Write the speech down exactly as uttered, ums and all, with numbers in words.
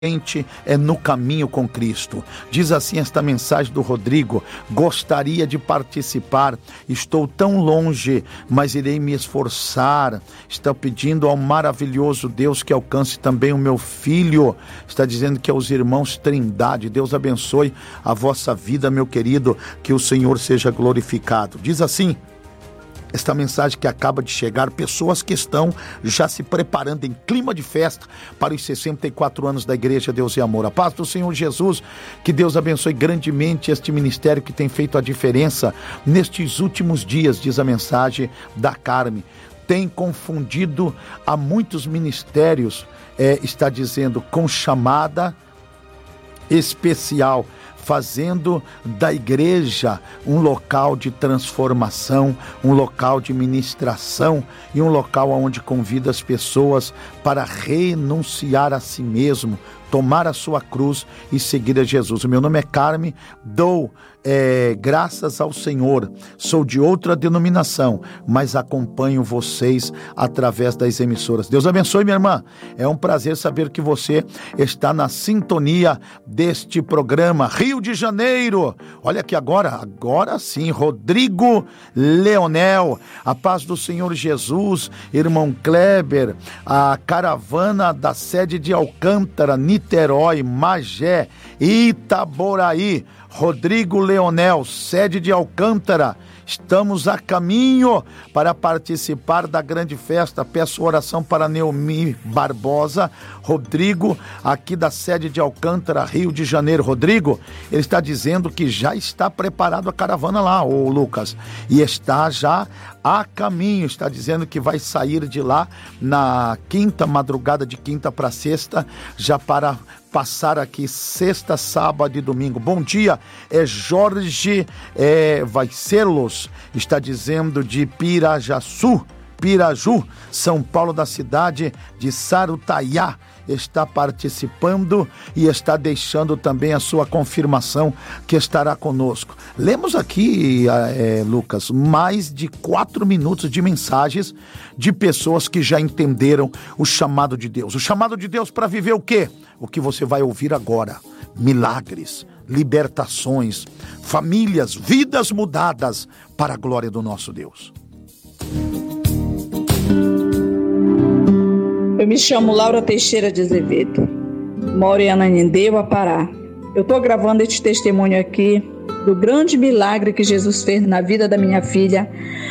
é no caminho com Cristo. Diz assim esta mensagem do Rodrigo: gostaria de participar, estou tão longe, mas irei me esforçar. Está pedindo ao maravilhoso Deus que alcance também o meu filho. Está dizendo que aos irmãos Trindade. Deus abençoe a vossa vida, meu querido, que o Senhor seja glorificado. Diz assim esta mensagem que acaba de chegar: pessoas que estão já se preparando em clima de festa para os sessenta e quatro anos da Igreja Deus e Amor. A paz do Senhor Jesus, que Deus abençoe grandemente este ministério que tem feito a diferença nestes últimos dias, diz a mensagem da Carme. Tem confundido a muitos ministérios, é, está dizendo, com chamada especial, fazendo da igreja um local de transformação, um local de ministração e um local onde convida as pessoas para renunciar a si mesmo, tomar a sua cruz e seguir a Jesus. O meu nome é Carme, dou é, graças ao Senhor, sou de outra denominação, mas acompanho vocês através das emissoras. Deus abençoe, minha irmã. É um prazer saber que você está na sintonia deste programa. Rio de Janeiro, olha aqui agora, agora sim, Rodrigo Leonel, a paz do Senhor Jesus, irmão Kleber, a caravana da sede de Alcântara, Niterói, Magé, Itaboraí. Rodrigo Leonel, sede de Alcântara, estamos a caminho para participar da grande festa. Peço oração para Neomi Barbosa. Rodrigo, aqui da sede de Alcântara, Rio de Janeiro. Rodrigo, ele está dizendo que já está preparado a caravana lá, ô Lucas, e está já a caminho, está dizendo que vai sair de lá na quinta, madrugada de quinta para sexta, já para passar aqui sexta, sábado e domingo. Bom dia, é Jorge é, Vaicelos, está dizendo de Pirajaçu, Piraju, São Paulo, da cidade de Sarutaiá, está participando e está deixando também a sua confirmação que estará conosco. Lemos aqui, é, Lucas, mais de quatro minutos de mensagens de pessoas que já entenderam o chamado de Deus. O chamado de Deus para viver o quê? O que você vai ouvir agora: milagres, libertações, famílias, vidas mudadas para a glória do nosso Deus. Eu me chamo Laura Teixeira de Azevedo, moro em Ananindeua, Pará. Eu estou gravando este testemunho aqui do grande milagre que Jesus fez na vida da minha filha,